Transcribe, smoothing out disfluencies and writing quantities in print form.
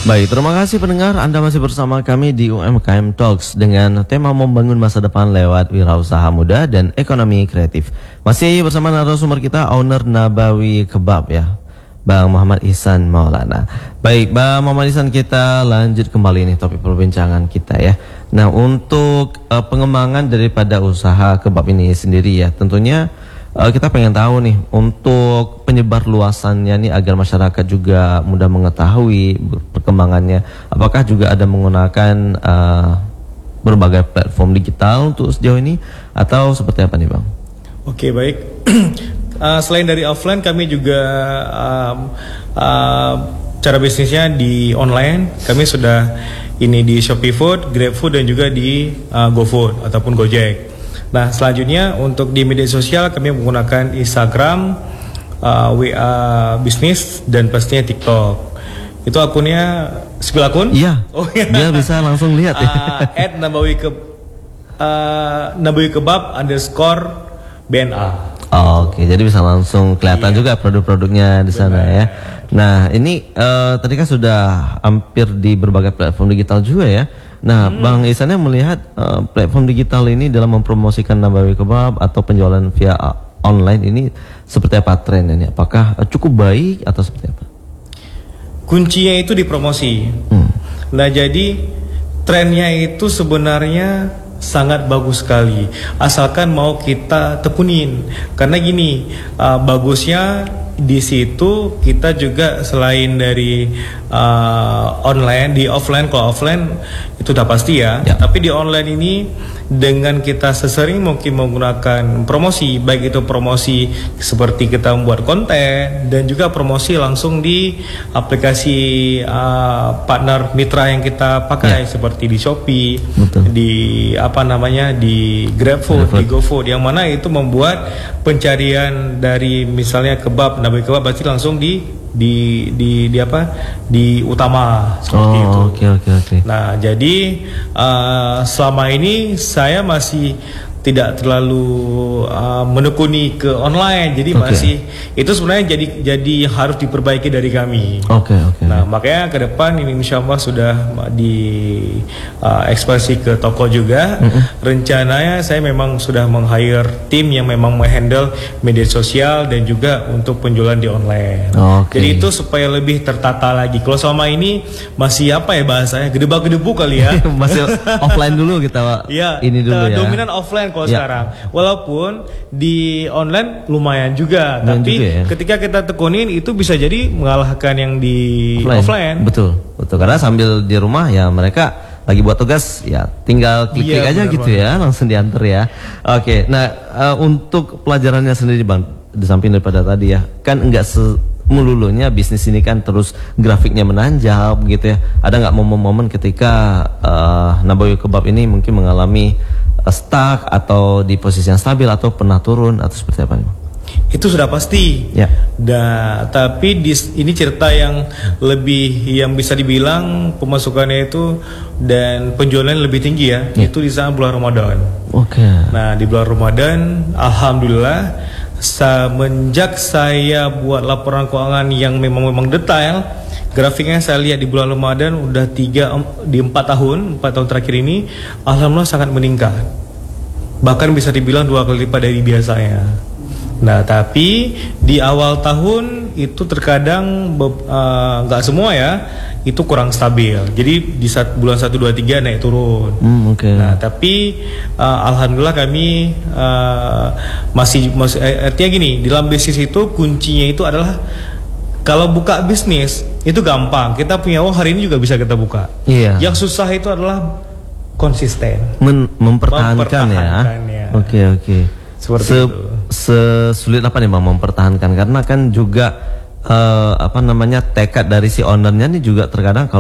Baik, terima kasih pendengar. Anda masih bersama kami di UMKM Talks dengan tema membangun masa depan lewat wirausaha muda dan ekonomi kreatif. Masih bersama narasumber kita, owner Nabawi Kebab ya, Bang Muhammad Ihsan Maulana. Baik, Bang Muhammad Ihsan, kita lanjut kembali nih topik perbincangan kita ya. Nah, untuk pengembangan daripada usaha kebab ini sendiri ya, tentunya kita pengen tahu nih untuk penyebar luasannya nih agar masyarakat juga mudah mengetahui perkembangannya. Apakah juga ada menggunakan berbagai platform digital untuk sejauh ini atau seperti apa nih Bang? Oke, baik. Selain dari offline, kami juga cara bisnisnya di online. Kami sudah ini di Shopee Food, Grab Food, dan juga di GoFood ataupun Gojek. Nah, selanjutnya untuk di media sosial kami menggunakan Instagram, WA Bisnis, dan pastinya TikTok. Itu akunnya 10 akun? Iya. Oh iya. Dia bisa langsung lihat ya. @Nabawi Kebab _BNA. Oke, jadi bisa langsung kelihatan juga produk-produknya di sana ya. Nah, ini tadi kan sudah hampir di berbagai platform digital juga ya. Nah, Bang Ihsannya melihat platform digital ini dalam mempromosikan Nabawi Kebab atau penjualan via online ini seperti apa trennya ini? Apakah cukup baik atau seperti apa? Kuncinya itu di promosi. Nah, jadi trennya itu sebenarnya sangat bagus sekali, asalkan mau kita tekunin. Karena gini, bagusnya di situ kita juga selain dari online, di offline, kalau offline itu udah pasti ya. Tapi di online ini dengan kita sesering mungkin menggunakan promosi, baik itu promosi seperti kita membuat konten dan juga promosi langsung di aplikasi partner mitra yang kita pakai seperti di Shopee, di di GrabFood, di GoFood, yang mana itu membuat pencarian dari misalnya kebab, Nabawi Kebab pasti langsung di utama seperti itu. Oke. Nah, jadi selama ini saya masih tidak terlalu menekuni ke online, jadi masih itu sebenarnya jadi harus diperbaiki dari kami. Nah, makanya ke depan ini insya Allah sudah di ekspansi ke toko juga. Rencananya saya memang sudah meng-hire tim yang memang menghandle media sosial dan juga untuk penjualan di online. Jadi itu supaya lebih tertata lagi. Kalau selama ini masih apa ya bahasanya, gedebak-gedebu kali ya. Masih offline dulu kita. Ini dulu ya. Dominan offline kalau sekarang. Walaupun di online lumayan juga, tapi ketika kita tekunin itu bisa jadi mengalahkan yang di offline. Betul. Karena sambil di rumah ya mereka lagi buat tugas ya tinggal klik aja gitu ya, langsung diantar ya. Oke. Nah, untuk pelajarannya sendiri Bang, di samping daripada tadi ya, kan enggak melulunya bisnis ini kan terus grafiknya menanjak gitu ya. Ada nggak momen-momen ketika Nabawi Kebab ini mungkin mengalami stuck atau di posisi yang stabil atau pernah turun atau seperti apa nih? Itu sudah pasti. Tapi ini cerita yang lebih, yang bisa dibilang pemasukannya itu dan penjualannya lebih tinggi ya. Itu di saat bulan Ramadan. Nah, di bulan Ramadan alhamdulillah semenjak saya buat laporan keuangan yang memang detail, grafiknya saya lihat di bulan Ramadan udah 4 tahun terakhir ini alhamdulillah sangat meningkat. Bahkan bisa dibilang 2 kali lipat dari biasanya. Nah, tapi di awal tahun itu terkadang nggak semua ya, itu kurang stabil. Jadi di bulan 1, 2, 3 naik turun. Nah, tapi alhamdulillah kami masih artinya gini, dalam bisnis itu kuncinya itu adalah kalau buka bisnis itu gampang, kita punya uang hari ini juga bisa kita buka. Yang susah itu adalah konsisten, mempertahankan ya. Seperti itu. Sesulit apa nih Bang mempertahankan, karena kan juga tekad dari si ownernya nih juga terkadang